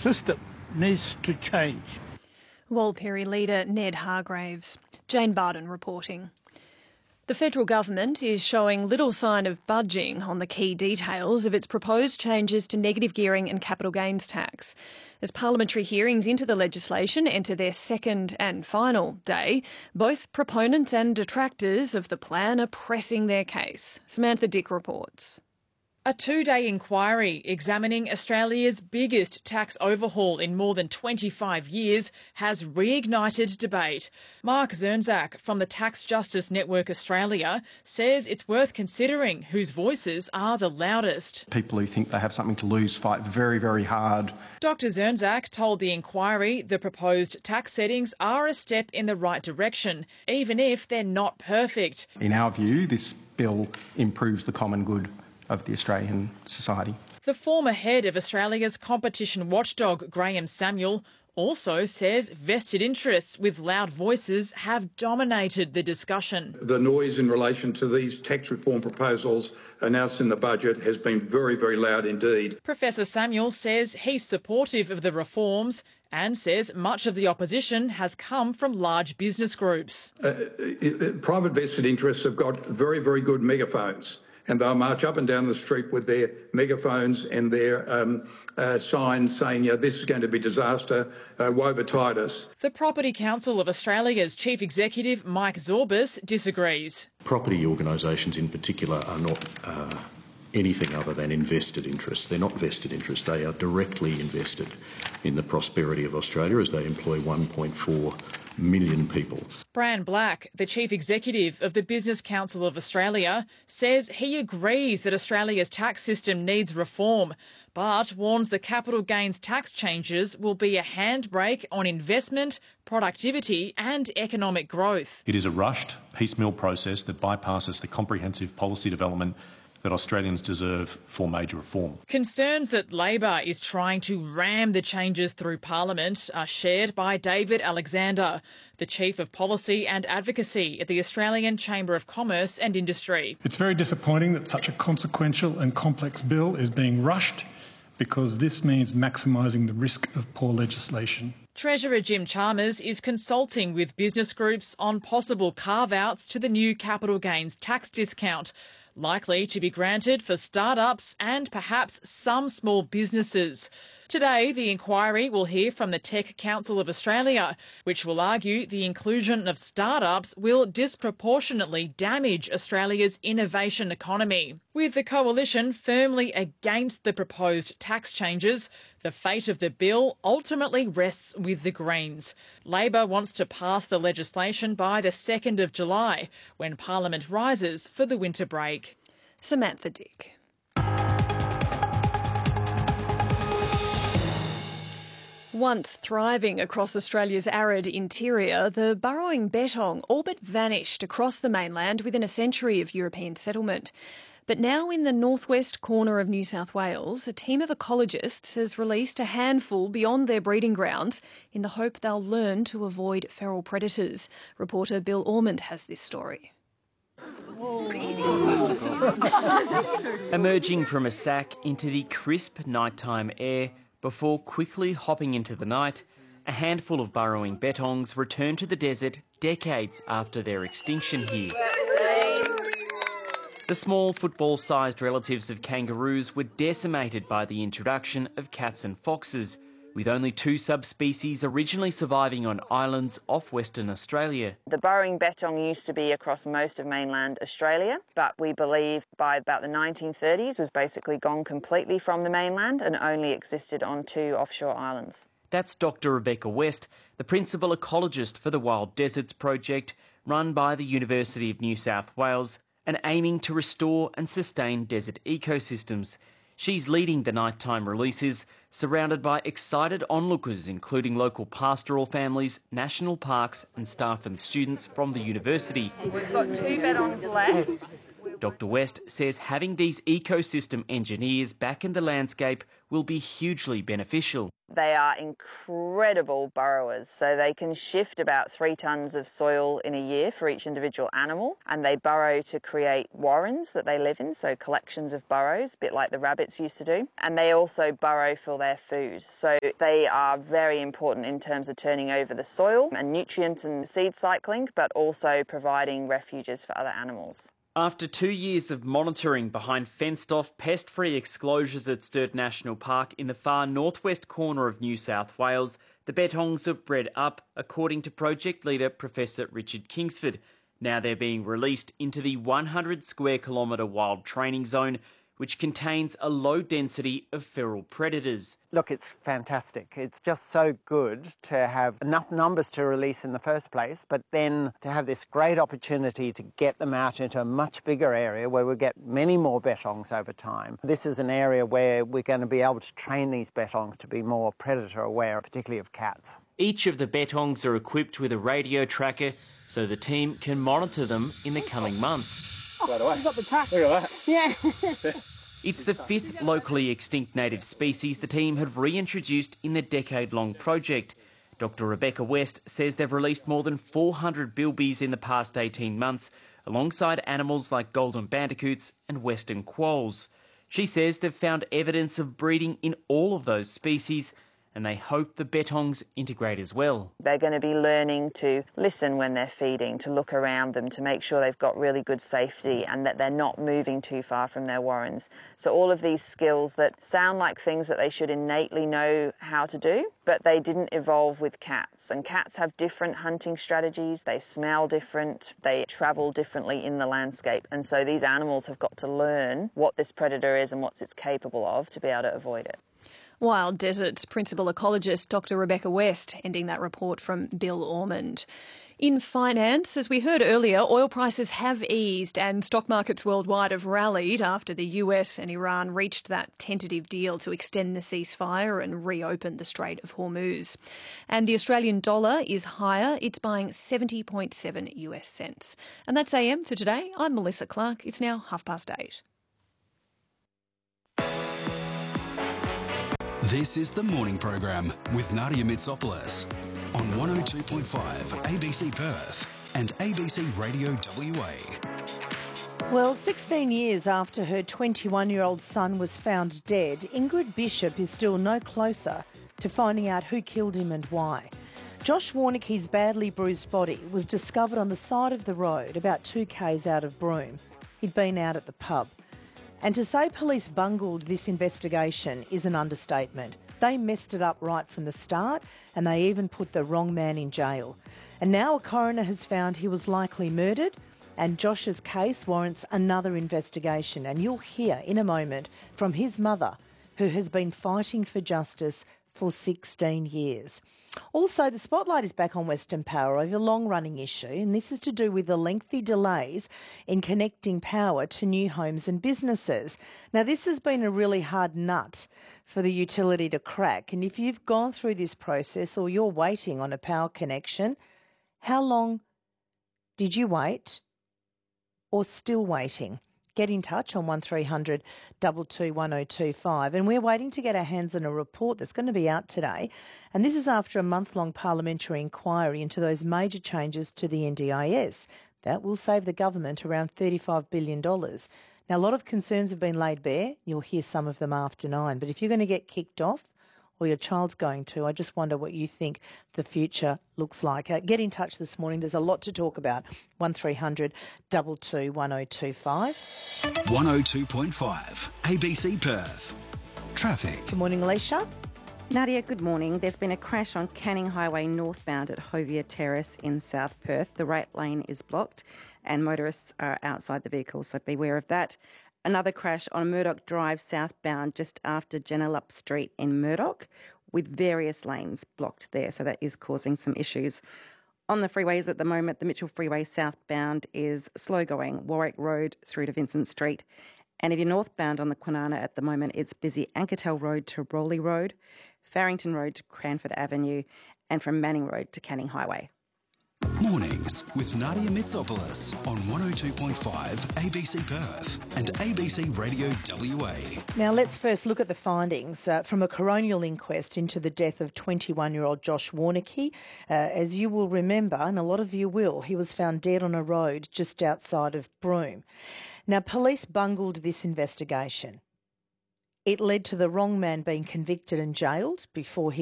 system needs to change. Walpiri leader Ned Hargraves. Jane Barden reporting. The federal government is showing little sign of budging on the key details of its proposed changes to negative gearing and capital gains tax. As parliamentary hearings into the legislation enter their second and final day, both proponents and detractors of the plan are pressing their case. Samantha Dick reports. A two-day inquiry examining Australia's biggest tax overhaul in more than 25 years has reignited debate. Mark Zernzak from the Tax Justice Network Australia says it's worth considering whose voices are the loudest. People who think they have something to lose fight very, very hard. Dr Zernzak told the inquiry the proposed tax settings are a step in the right direction, even if they're not perfect. In our view, this bill improves the common good of the Australian society. The former head of Australia's competition watchdog, Graham Samuel, also says vested interests with loud voices have dominated the discussion. The noise in relation to these tax reform proposals announced in the budget has been very, very loud indeed. Professor Samuel says he's supportive of the reforms and says much of the opposition has come from large business groups. Private vested interests have got very, very good megaphones, and they'll march up and down the street with their megaphones and their signs saying, this is going to be disaster, woe betide us. The Property Council of Australia's Chief Executive Mike Zorbas disagrees. Property organisations in particular are not anything other than invested interests. They're not vested interests. They are directly invested in the prosperity of Australia as they employ 1.4 million people. Bran Black, the Chief Executive of the Business Council of Australia, says he agrees that Australia's tax system needs reform, but warns the capital gains tax changes will be a handbrake on investment, productivity and economic growth. It is a rushed, piecemeal process that bypasses the comprehensive policy development that Australians deserve for major reform. Concerns that Labor is trying to ram the changes through Parliament are shared by David Alexander, the Chief of Policy and Advocacy at the Australian Chamber of Commerce and Industry. It's very disappointing that such a consequential and complex bill is being rushed, because this means maximising the risk of poor legislation. Treasurer Jim Chalmers is consulting with business groups on possible carve-outs to the new capital gains tax discount, likely to be granted for startups and perhaps some small businesses. Today, the inquiry will hear from the Tech Council of Australia, which will argue the inclusion of startups will disproportionately damage Australia's innovation economy. With the coalition firmly against the proposed tax changes, the fate of the bill ultimately rests with the Greens. Labor wants to pass the legislation by the 2nd of July, when Parliament rises for the winter break. Samantha Dick. Once thriving across Australia's arid interior, the burrowing bettong all but vanished across the mainland within a century of European settlement. But now in the northwest corner of New South Wales, a team of ecologists has released a handful beyond their breeding grounds in the hope they'll learn to avoid feral predators. Reporter Bill Ormond has this story. Emerging from a sack into the crisp nighttime air before quickly hopping into the night, a handful of burrowing bettongs return to the desert decades after their extinction here. The small football-sized relatives of kangaroos were decimated by the introduction of cats and foxes, with only 2 subspecies originally surviving on islands off Western Australia. The burrowing bettong used to be across most of mainland Australia, but we believe by about the 1930s was basically gone completely from the mainland and only existed on 2 offshore islands. That's Dr. Rebecca West, the principal ecologist for the Wild Deserts Project, run by the University of New South Wales, and aiming to restore and sustain desert ecosystems. She's leading the nighttime releases, surrounded by excited onlookers, including local pastoral families, national parks and staff and students from the university. We've got 2 bettongs left. Dr West says having these ecosystem engineers back in the landscape will be hugely beneficial. They are incredible burrowers, so they can shift about 3 tonnes of soil in a year for each individual animal, and they burrow to create warrens that they live in, so collections of burrows, a bit like the rabbits used to do, and they also burrow for their food. So they are very important in terms of turning over the soil and nutrients and seed cycling, but also providing refuges for other animals. After 2 years of monitoring behind fenced-off, pest-free exclosures at Sturt National Park in the far northwest corner of New South Wales, the bettongs are bred up, according to project leader Professor Richard Kingsford. Now they're being released into the 100 square kilometre wild training zone, which contains a low density of feral predators. Look, it's fantastic. It's just so good to have enough numbers to release in the first place, but then to have this great opportunity to get them out into a much bigger area where we get many more bettongs over time. This is an area where we're going to be able to train these bettongs to be more predator aware, particularly of cats. Each of the bettongs are equipped with a radio tracker so the team can monitor them in the coming months. Right away. You've got the track. Look at that. Yeah. It's the 5th locally extinct native species the team have reintroduced in the decade-long project. Dr Rebecca West says they've released more than 400 bilbies in the past 18 months, alongside animals like golden bandicoots and western quolls. She says they've found evidence of breeding in all of those species, and they hope the bettongs integrate as well. They're going to be learning to listen when they're feeding, to look around them, to make sure they've got really good safety and that they're not moving too far from their warrens. So all of these skills that sound like things that they should innately know how to do, but they didn't evolve with cats. And cats have different hunting strategies, they smell different, they travel differently in the landscape. And so these animals have got to learn what this predator is and what it's capable of to be able to avoid it. Wild Desert's principal ecologist, Dr Rebecca West, ending that report from Bill Ormond. In finance, as we heard earlier, oil prices have eased and stock markets worldwide have rallied after the US and Iran reached that tentative deal to extend the ceasefire and reopen the Strait of Hormuz. And the Australian dollar is higher. It's buying 70.7 US cents. And that's AM for today. I'm Melissa Clark. It's now 8:30. This is the Morning Program with Nadia Mitsopoulos on 102.5 ABC Perth and ABC Radio WA. Well, 16 years after her 21-year-old son was found dead, Ingrid Bishop is still no closer to finding out who killed him and why. Josh Warnicki's badly bruised body was discovered on the side of the road about 2 k's out of Broome. He'd been out at the pub. And to say police bungled this investigation is an understatement. They messed it up right from the start and they even put the wrong man in jail. And now a coroner has found he was likely murdered and Josh's case warrants another investigation. And you'll hear in a moment from his mother, who has been fighting for justice for 16 years. Also, the spotlight is back on Western Power over a long-running issue, and this is to do with the lengthy delays in connecting power to new homes and businesses. Now, this has been a really hard nut for the utility to crack, and if you've gone through this process or you're waiting on a power connection, how long did you wait or still waiting? Get in touch on 1300 22 1025. And we're waiting to get our hands on a report that's going to be out today. And this is after a month-long parliamentary inquiry into those major changes to the NDIS. That will save the government around $35 billion. Now, a lot of concerns have been laid bare. You'll hear some of them after 9. But if you're going to get kicked off, or your child's going to, I just wonder what you think the future looks like. Get in touch this morning. There's a lot to talk about. 1300 22 1025. 102.5 ABC Perth. Traffic. Good morning, Alicia. Nadia, good morning. There's been a crash on Canning Highway northbound at Hovia Terrace in South Perth. The right lane is blocked and motorists are outside the vehicle, so beware of that. Another crash on Murdoch Drive southbound just after Genelup Street in Murdoch, with various lanes blocked there, so that is causing some issues. On the freeways at the moment, the Mitchell Freeway southbound is slow going, Warwick Road through to Vincent Street. And if you're northbound on the Kwinana at the moment, it's busy Ankertel Road to Rowley Road, Farrington Road to Cranford Avenue, and from Manning Road to Canning Highway. Mornings with Nadia Mitsopoulos on 102.5 ABC Perth and ABC Radio WA. Now let's first look at the findings from a coronial inquest into the death of 21-year-old Josh Warneke. As you will remember, and a lot of you will, he was found dead on a road just outside of Broome. Now, police bungled this investigation. It led to the wrong man being convicted and jailed before he